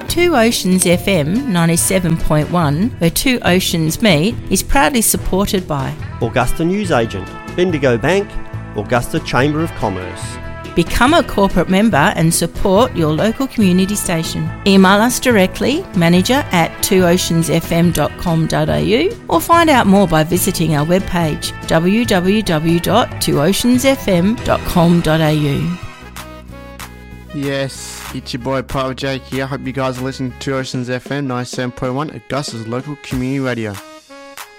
Two Oceans FM 97.1, where two oceans meet, is proudly supported by Augusta Newsagent, Bendigo Bank, Augusta Chamber of Commerce. Become a corporate member and support your local community station. Email us directly, manager@twooceansfm.com.au, or find out more by visiting our webpage www.twooceansfm.com.au. Yes, it's your boy Private Jake here. Hope you guys are listening to Two Oceans FM 97.1, Augusta's local community radio.